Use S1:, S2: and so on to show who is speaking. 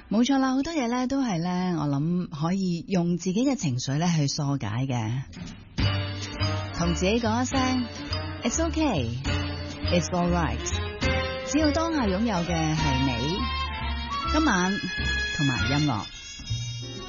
S1: 冇錯啦，好多嘢咧都係咧，我諗可以用自己嘅情緒咧去疏解嘅，同自己講一聲 It's okay, it's all right， 只要當下擁有嘅係你，今晚同埋音樂。